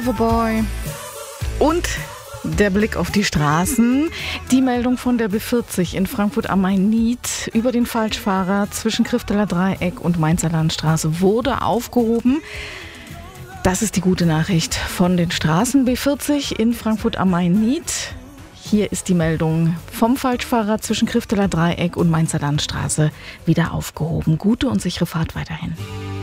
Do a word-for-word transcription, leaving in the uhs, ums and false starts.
Boy. Und der Blick auf die Straßen. Die Meldung von der B vierzig in Frankfurt am Main-Nied über den Falschfahrer zwischen Krifteler Dreieck und Mainzer Landstraße wurde aufgehoben. Das ist die gute Nachricht von den Straßen B vierzig in Frankfurt am Main-Nied. Hier ist die Meldung vom Falschfahrer zwischen Krifteler Dreieck und Mainzer Landstraße wieder aufgehoben. Gute und sichere Fahrt weiterhin.